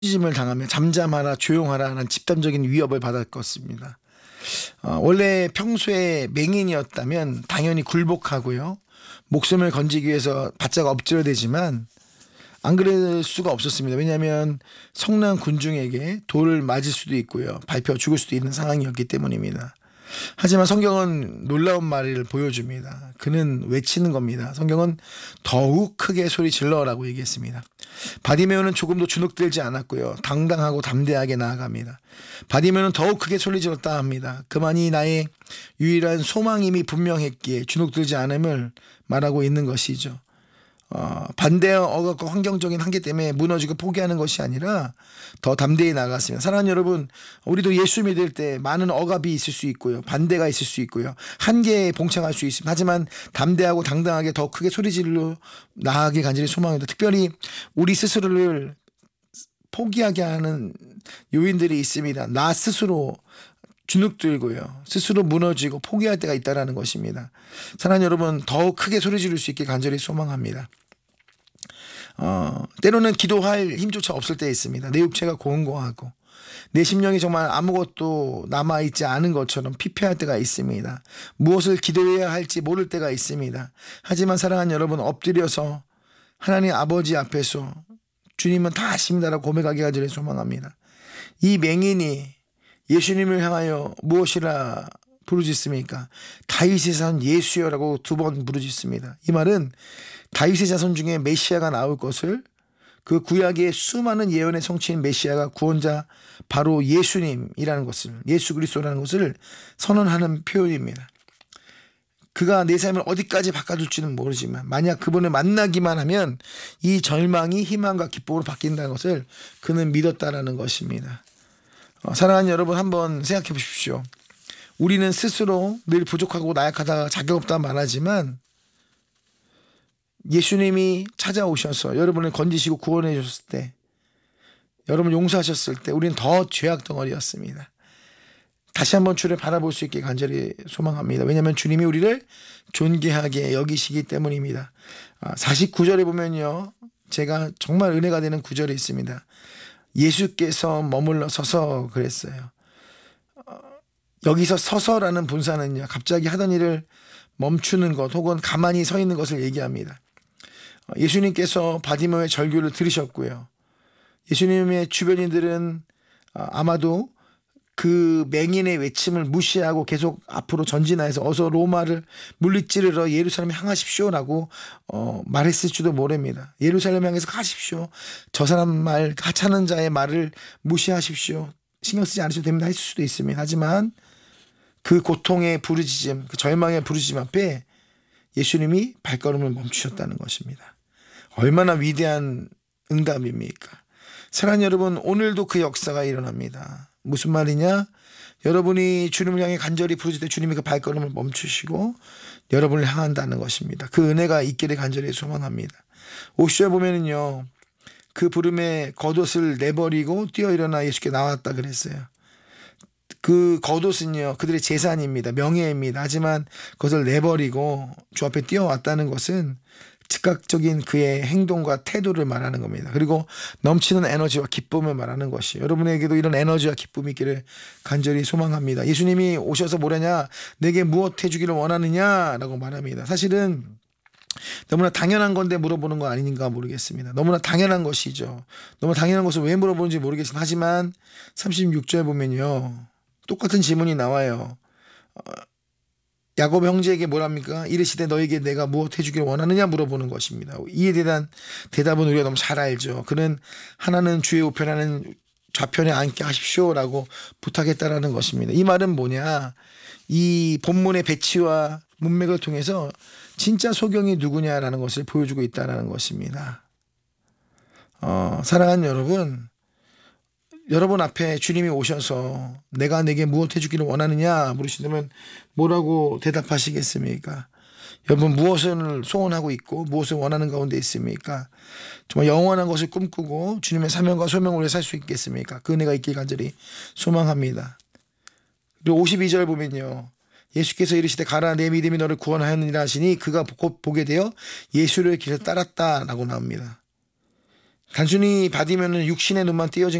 취짐을 당하며 잠잠하라 조용하라는 집단적인 위협을 받았었습니다. 원래 평소에 맹인이었다면 당연히 굴복하고요. 목숨을 건지기 위해서 바짝 엎드려야되지만 안 그럴 수가 없었습니다. 왜냐하면 성난 군중에게 돌을 맞을 수도 있고요. 밟혀 죽을 수도 있는 상황이었기 때문입니다. 하지만 성경은 놀라운 말을 보여줍니다. 그는 외치는 겁니다. 성경은 더욱 크게 소리 질러라고 얘기했습니다. 바디메오는 조금도 주눅들지 않았고요. 당당하고 담대하게 나아갑니다. 바디메오는 더욱 크게 소리 질렀다 합니다. 그만이 나의 유일한 소망임이 분명했기에 주눅들지 않음을 말하고 있는 것이죠. 반대와 억압과 환경적인 한계 때문에 무너지고 포기하는 것이 아니라 더 담대히 나아갔습니다. 사랑하는 여러분, 우리도 예수 믿을 때 많은 억압이 있을 수 있고요. 반대가 있을 수 있고요. 한계에 봉착할 수 있습니다. 하지만 담대하고 당당하게 더 크게 소리질러 나아가길 간절히 소망합니다. 특별히 우리 스스로를 포기하게 하는 요인들이 있습니다. 나 스스로 주눅들고요. 스스로 무너지고 포기할 때가 있다는 것입니다. 사랑하는 여러분, 더 크게 소리 지를 수 있게 간절히 소망합니다. 때로는 기도할 힘조차 없을 때 있습니다. 내 육체가 공고하고 내 심령이 정말 아무것도 남아있지 않은 것처럼 피폐할 때가 있습니다. 무엇을 기도해야 할지 모를 때가 있습니다. 하지만 사랑하는 여러분, 엎드려서 하나님 아버지 앞에서 주님은 다 아십니다라고 고백하기 간절히 소망합니다. 이 맹인이 예수님을 향하여 무엇이라 부르짖습니까? 다윗의 자손 예수여라고 2번 부르짖습니다. 이 말은 다윗의 자손 중에 메시아가 나올 것을, 그 구약의 수많은 예언의 성취인 메시아가 구원자 바로 예수님이라는 것을, 예수 그리스도라는 것을 선언하는 표현입니다. 그가 내 삶을 어디까지 바꿔줄지는 모르지만 만약 그분을 만나기만 하면 이 절망이 희망과 기쁨으로 바뀐다는 것을 그는 믿었다라는 것입니다. 사랑하는 여러분, 한번 생각해 보십시오. 우리는 스스로 늘 부족하고 나약하다, 자격 없다 말하지만 예수님이 찾아오셔서 여러분을 건지시고 구원해 주셨을 때, 여러분 용서하셨을 때 우리는 더 죄악 덩어리였습니다. 다시 한번 주를 바라볼 수 있게 간절히 소망합니다. 왜냐하면 주님이 우리를 존귀하게 여기시기 때문입니다. 49절에 보면요, 제가 정말 은혜가 되는 구절이 있습니다. 예수께서 머물러 서서 그랬어요. 여기서 서서라는 분사는요, 갑자기 하던 일을 멈추는 것 혹은 가만히 서 있는 것을 얘기합니다. 예수님께서 바디메오의 절규를 들으셨고요. 예수님의 주변인들은 아마도 그 맹인의 외침을 무시하고 계속 앞으로 전진하여서 어서 로마를 물리찌르러 예루살렘 향하십시오라고 말했을지도 모릅니다. 예루살렘 향해서 가십시오. 저 사람 말, 하찮은 자의 말을 무시하십시오. 신경 쓰지 않으셔도 됩니다. 했을 수도 있습니다. 하지만 그 고통의 부르짖음, 그 절망의 부르짖음 앞에 예수님이 발걸음을 멈추셨다는 것입니다. 얼마나 위대한 응답입니까? 사랑하는 여러분, 오늘도 그 역사가 일어납니다. 무슨 말이냐? 여러분이 주님을 향해 간절히 부르짖을 때 주님이 그 발걸음을 멈추시고 여러분을 향한다는 것입니다. 그 은혜가 있기를 간절히 소망합니다. 50절에 보면은요, 그 부름에 겉옷을 내버리고 뛰어 일어나 예수께 나왔다 그랬어요. 그 겉옷은요, 그들의 재산입니다. 명예입니다. 하지만 그것을 내버리고 주 앞에 뛰어왔다는 것은 즉각적인 그의 행동과 태도를 말하는 겁니다. 그리고 넘치는 에너지와 기쁨을 말하는 것이, 여러분에게도 이런 에너지와 기쁨이 있기를 간절히 소망합니다. 예수님이 오셔서 뭐라냐? 내게 무엇 해주기를 원하느냐? 라고 말합니다. 사실은 너무나 당연한 건데 물어보는 거 아닌가 모르겠습니다. 너무나 당연한 것이죠. 너무 당연한 것을 왜 물어보는지 모르겠습니다. 하지만 36절 보면요, 똑같은 질문이 나와요. 야곱 형제에게 뭐랍니까? 이르시되 너에게 내가 무엇 해주기를 원하느냐 물어보는 것입니다. 이에 대한 대답은 우리가 너무 잘 알죠. 그는 하나는 주의 우편하는 좌편에 앉게 하십시오라고 부탁했다라는 것입니다. 이 말은 뭐냐? 이 본문의 배치와 문맥을 통해서 진짜 소경이 누구냐라는 것을 보여주고 있다는 것입니다. 사랑하는 여러분, 여러분 앞에 주님이 오셔서 내가 내게 무엇 해주기를 원하느냐 물으시면 뭐라고 대답하시겠습니까? 여러분, 무엇을 소원하고 있고 무엇을 원하는 가운데 있습니까? 정말 영원한 것을 꿈꾸고 주님의 사명과 소명을 위해 살 수 있겠습니까? 그 은혜가 있길 간절히 소망합니다. 그리고 52절 보면요, 예수께서 이르시되 가라, 내 믿음이 너를 구원하였느니라 하시니 그가 곧 보게 되어 예수를 길에 따랐다라고 나옵니다. 단순히 받으면 육신의 눈만 띄어진